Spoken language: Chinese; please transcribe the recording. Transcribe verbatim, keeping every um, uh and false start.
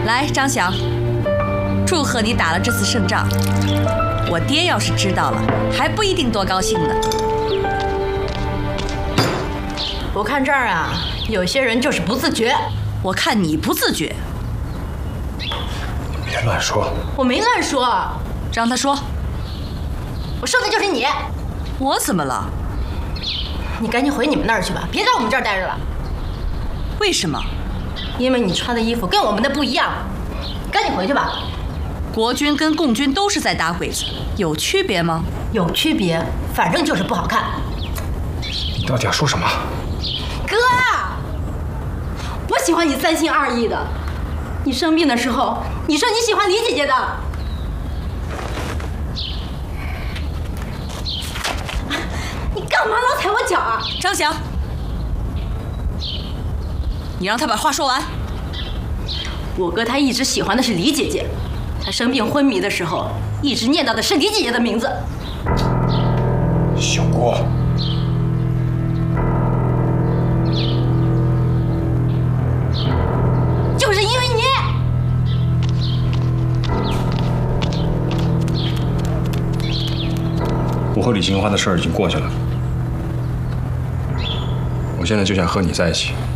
来，张翔，祝贺你打了这次胜仗。我爹要是知道了，还不一定多高兴呢。 我看这儿啊，有些人就是不自觉。 我看你不自觉。 别乱说。 我没乱说。 让他说。 我说的就是你。 我怎么了？ 你赶紧回你们那儿去吧，别在我们这儿待着了。 为什么？ 因为你穿的衣服跟我们的不一样。赶紧回去吧。 国军跟共军都是在打鬼子，有区别吗？ 有区别，反正就是不好看。 你到底要说什么？ 哥，我喜欢你三心二意的。你生病的时候，你说你喜欢李姐姐的。你干嘛老踩我脚啊？ 张翔，你让他把话说完。 我哥他一直喜欢的是李姐姐，他生病昏迷的时候，一直念叨的是李姐姐的名字。 小郭， 就是因为你。 我和李金花的事儿已经过去了，我现在就想和你在一起。